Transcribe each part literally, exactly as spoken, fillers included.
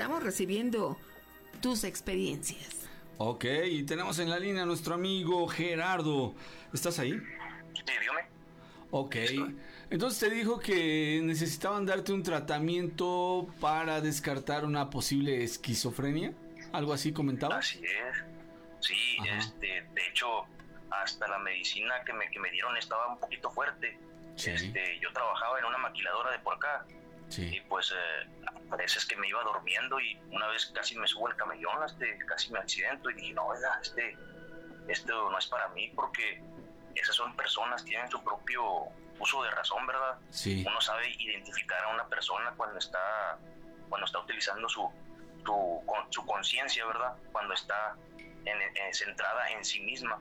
estamos recibiendo tus experiencias. Ok, y tenemos en la línea a nuestro amigo Gerardo. ¿Estás ahí? Sí, dígame. Ok, entonces te dijo que necesitaban darte un tratamiento para descartar una posible esquizofrenia. ¿Algo así comentaba? Así es. Sí, Ajá. este, de hecho, hasta la medicina que me, que me dieron estaba un poquito fuerte. Sí. Este, yo trabajaba en una maquiladora de por acá. Sí. Y pues eh, a veces que me iba durmiendo y una vez casi me subo al camellón, este, casi me accidento y dije, no, oiga, este, esto no es para mí porque esas son personas, tienen su propio uso de razón, ¿verdad? Sí. Uno sabe identificar a una persona cuando está, cuando está utilizando su, su, con, su conciencia, ¿verdad? Cuando está en, en, centrada en sí misma.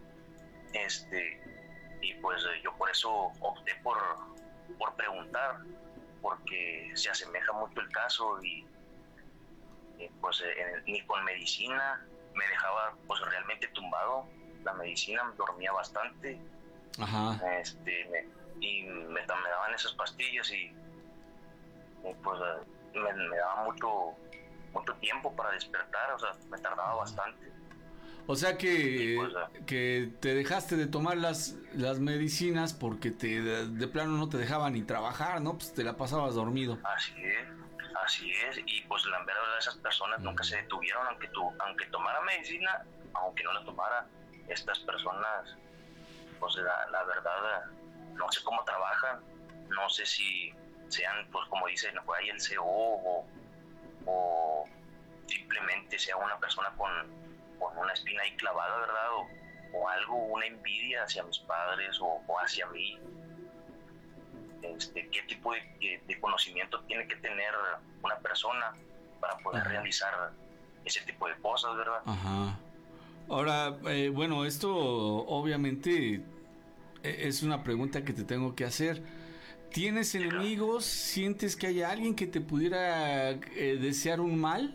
Este, y pues eh, yo por eso opté por, por preguntar, porque se asemeja mucho el caso y, y pues eh, ni con medicina me dejaba pues realmente tumbado. La medicina me dormía bastante. Ajá. Este, me, y me, me daban esas pastillas y, y pues eh, me, me daba mucho mucho tiempo para despertar, o sea, me tardaba bastante. O sea que, pues, eh, que te dejaste de tomar las, las medicinas porque te de, de plano no te dejaban ni trabajar, ¿no? Pues te la pasabas dormido. Así es, así es, y pues la verdad esas personas mm. nunca se detuvieron, aunque tu, aunque tomara medicina, aunque no la tomara, estas personas, pues la, la verdad, no sé cómo trabajan, no sé si sean, pues como dicen, por ahí el C O o, o simplemente sea una persona con, con una espina ahí clavada, ¿verdad? O, o algo, una envidia hacia mis padres o, o hacia mí. Este, ¿qué tipo de, de conocimiento tiene que tener una persona para poder Ajá. realizar ese tipo de cosas, ¿verdad? Ajá. Ahora, eh, bueno, esto obviamente es una pregunta que te tengo que hacer. ¿Tienes enemigos? ¿Sientes que hay alguien que te pudiera eh, desear un mal?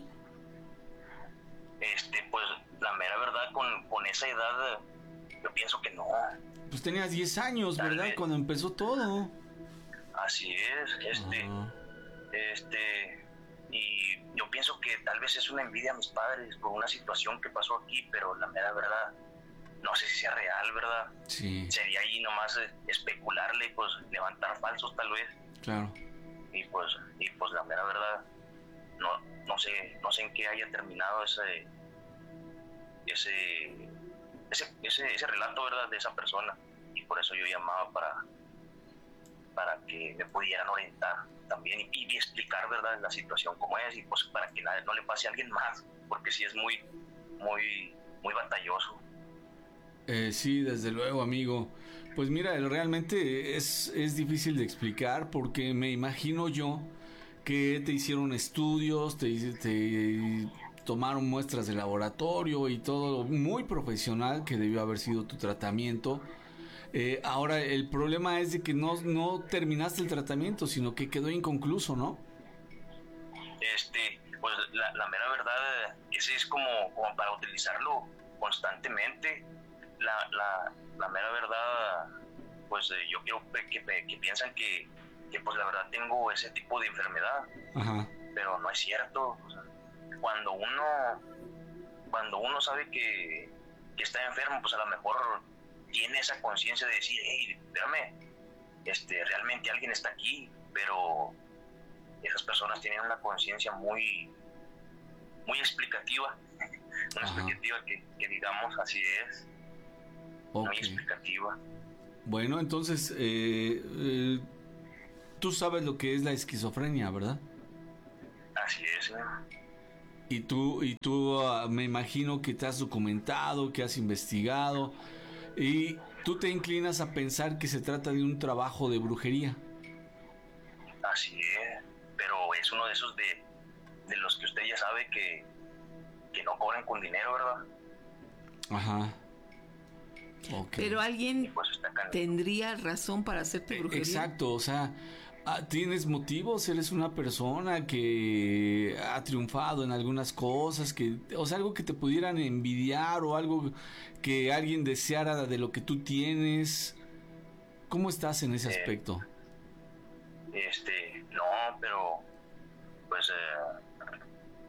Este, pues la mera verdad, con, con esa edad, yo pienso que no. Pues tenías diez años, Tal ¿verdad? vez. Cuando empezó todo. Así es, este, Ajá. este, y yo pienso que tal vez es una envidia a mis padres por una situación que pasó aquí, pero la mera verdad, no sé si sea real, ¿verdad? Sí. Sería ahí nomás especularle, pues levantar falsos tal vez. Claro. Y pues, y pues la mera verdad, no, no sé, no sé en qué haya terminado ese, ese, ese, ese, ese relato, ¿verdad? De esa persona. Y por eso yo llamaba para, para que me pudieran orientar también y, y explicar, ¿verdad? La situación como es y pues para que nada, no le pase a alguien más, porque sí es muy, muy, muy batalloso. Eh, sí, desde luego, amigo. Pues mira, realmente es, es difícil de explicar porque me imagino yo que te hicieron estudios, te, te tomaron muestras de laboratorio y todo muy profesional que debió haber sido tu tratamiento. Eh, ahora, el problema es de que no, no terminaste el tratamiento, sino que quedó inconcluso, ¿no? Este, pues la, la mera verdad, ese es como, como para utilizarlo constantemente. La, la, la mera verdad, pues eh, yo quiero que, que, que piensan que, que pues la verdad tengo ese tipo de enfermedad. Ajá. Pero no es cierto. O sea, cuando uno cuando uno sabe que, que está enfermo, pues a lo mejor tiene esa conciencia de decir, hey, espérame, este, realmente alguien está aquí, pero esas personas tienen una conciencia muy muy explicativa, una Ajá. explicativa que, que digamos así es. Okay. Muy explicativa. Bueno, entonces, eh, eh, tú sabes lo que es la esquizofrenia, ¿verdad? Así es. ¿eh? Y tú, y tú uh, me imagino que te has documentado, que has investigado, y tú te inclinas a pensar que se trata de un trabajo de brujería. Así es, pero es uno de esos de, de los que usted ya sabe que, que no cobran con dinero, ¿verdad? Ajá. Okay. Pero alguien pues tendría razón para hacerte brujería. Exacto, o sea, tienes motivos, eres una persona que ha triunfado en algunas cosas, que, o sea, algo que te pudieran envidiar o algo que alguien deseara de lo que tú tienes. ¿Cómo estás en ese eh, aspecto? Este, no, pero pues eh,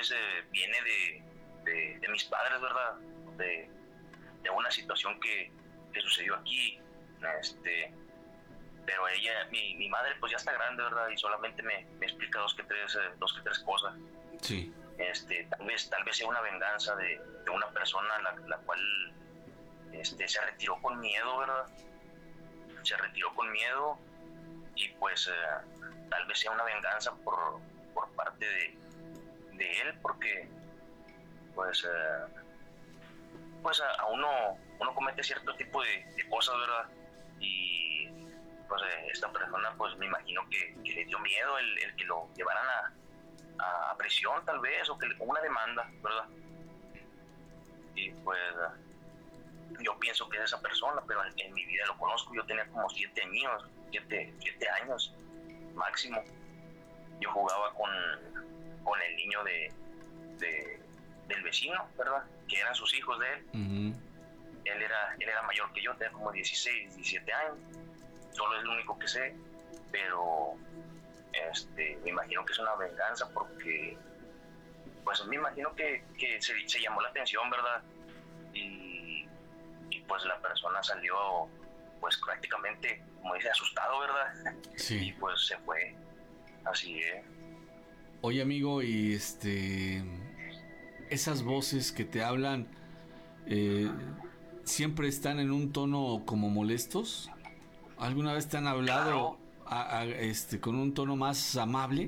vez eh, viene de, de, de mis padres, ¿verdad? De, de una situación que, que sucedió aquí, este, pero ella, mi, mi madre pues ya está grande, ¿verdad? Y solamente me, me explica dos que tres, eh, dos que tres cosas. Sí. Este, tal vez, tal vez sea una venganza de, de una persona la, la cual este, se retiró con miedo, ¿verdad? Se retiró con miedo y pues eh, tal vez sea una venganza por, por parte de, de él, porque pues eh, pues a, a uno uno comete cierto tipo de, de cosas, ¿verdad? Y pues eh, esta persona pues me imagino que, que le dio miedo el, el que lo llevaran a, a prisión tal vez, o que le, una demanda, ¿verdad? Y pues yo pienso que es esa persona, pero en, en mi vida lo conozco. Yo tenía como siete años, siete, siete años máximo. Yo jugaba con, con el niño de, de del vecino, ¿verdad? Que eran sus hijos de él. Uh-huh. Él era, él era mayor que yo, tenía como dieciséis, diecisiete años. Solo es lo único que sé, pero este, me imagino que es una venganza porque, pues me imagino que, que se, se llamó la atención, ¿verdad? Y, y pues la persona salió, pues prácticamente, como dice, asustado, ¿verdad? Sí. Y pues se fue, así es. Oye, amigo, y este, esas voces que te hablan, eh, ¿siempre están en un tono como molestos? ¿Alguna vez te han hablado claro. a, a, este, con un tono más amable?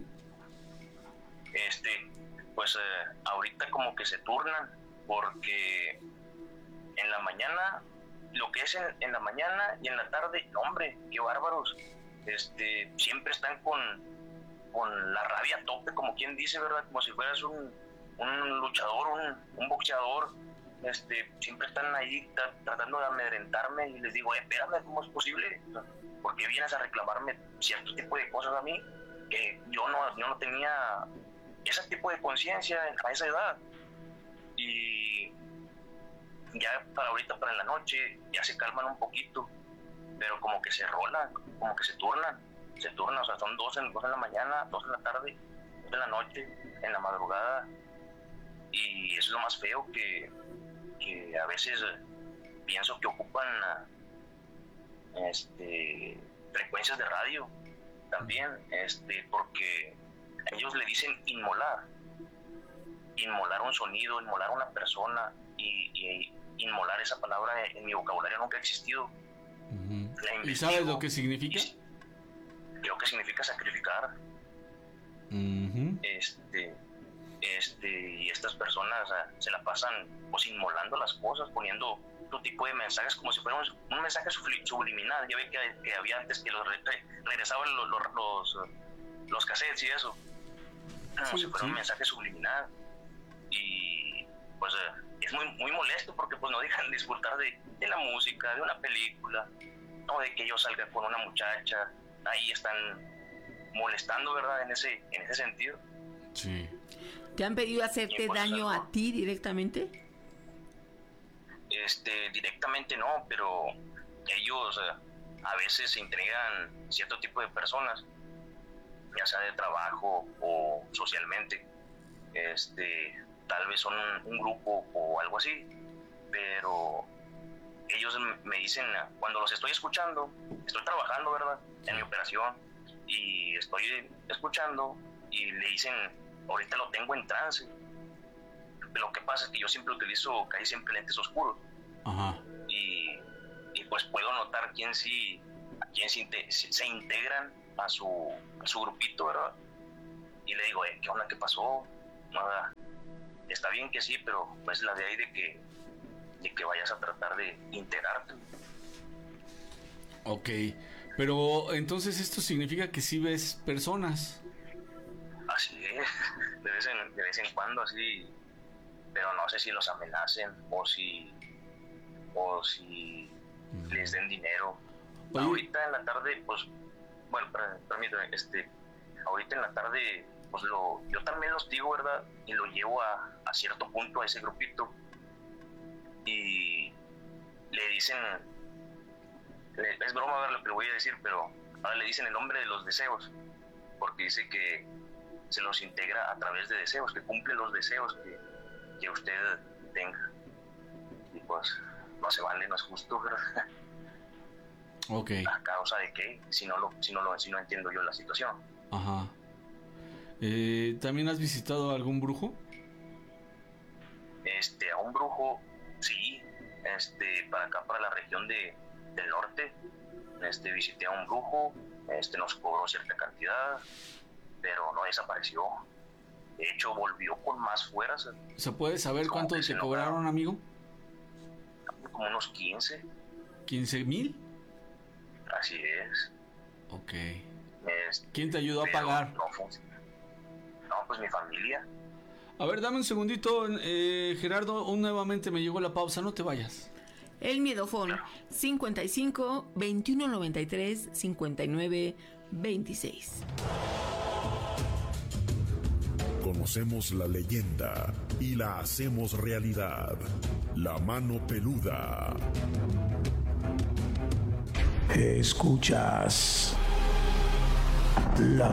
Este, pues eh, ahorita como que se turnan, porque en la mañana, lo que es en, en la mañana y en la tarde, hombre, qué bárbaros, este, siempre están con, con la rabia a tope, como quien dice, ¿verdad? Como si fueras un, un luchador, un, un boxeador, este, siempre están ahí tra- tratando de amedrentarme y les digo, eh, espérame, ¿cómo es posible? ¿Por qué vienes a reclamarme cierto tipo de cosas a mí? Que yo no, yo no tenía ese tipo de conciencia a esa edad. Y ya para ahorita, para la noche, ya se calman un poquito, pero como que se rolan, como que se turnan, se turnan, o sea, son dos en, dos en la mañana, dos en la tarde, dos en la noche, en la madrugada, y eso es lo más feo, que, que a veces pienso que ocupan este, frecuencias de radio también, este, porque ellos le dicen inmolar, inmolar un sonido, inmolar una persona, y, y inmolar, esa palabra en mi vocabulario nunca ha existido. Uh-huh. ¿Y sabes lo que significa? Creo que significa sacrificar. Uh-huh. Este, este, y estas personas uh, se la pasan pues inmolando las cosas, poniendo otro tipo de mensajes como si fuera un, un mensaje subliminal. Ya ve que, que había antes que los re, regresaban los, los, los, los cassettes y eso, como sí, si fuera sí. un mensaje subliminal. Y pues uh, es muy, muy molesto porque pues no dejan disfrutar de, de la música, de una película, o de que yo salga con una muchacha. Ahí están molestando, ¿verdad? En ese, en ese sentido. Sí. ¿Te han pedido hacerte pues, daño a ti directamente? Este, directamente no, pero ellos uh, a veces se entregan cierto tipo de personas, ya sea de trabajo o socialmente. Este, tal vez son un, un grupo o algo así, pero ellos me dicen, cuando los estoy escuchando, estoy trabajando, ¿verdad?, en mi operación, y estoy escuchando y le dicen, ahorita lo tengo en trance. Lo que pasa es que yo siempre utilizo casi siempre lentes oscuros. Ajá. Y, y pues puedo notar quién sí, quién sí inte- se integran a su, a su grupito, ¿verdad? Y le digo, eh, ¿qué onda? ¿Qué pasó? Nada. Está bien que sí, pero pues la de ahí de que de que vayas a tratar de integrarte. Ok, pero entonces esto significa que sí ves personas. Así es, de vez en, de vez en cuando así, pero no sé si los amenacen o si o si mm. les den dinero. Oye. Ahorita en la tarde, pues, bueno, permíteme, este, ahorita en la tarde, pues lo, yo también los digo, ¿verdad? Y lo llevo a, a cierto punto a ese grupito. Y le dicen, es broma ver lo que le voy a decir, pero ahora le dicen el hombre de los deseos, porque dice que se los integra a través de deseos, que cumple los deseos que, que usted tenga. Y pues no se vale, no es justo, ¿verdad? Ok. ¿A causa de qué? Si no, lo, si no, lo, si no entiendo yo la situación. Ajá. Eh, ¿También has visitado a algún brujo? Este, a un brujo, sí. Este, para acá, para la región de, del norte, este, visité a un brujo, este, nos cobró cierta cantidad, pero no desapareció. De hecho, volvió con más fuerzas. ¿Se puede saber Como cuánto que te se cobraron, enojaron. amigo? Como unos quince. ¿quince mil? Así es. Ok. Este, ¿Quién te ayudó a pero pagar? No funciona. No, pues mi familia. A ver, dame un segundito, eh, Gerardo, un, nuevamente me llegó la pausa, no te vayas. El miedofón cincuenta y cinco, veintiuno noventa y tres, cincuenta y nueve, veintiséis. Conocemos la leyenda y la hacemos realidad. La mano peluda. Escuchas La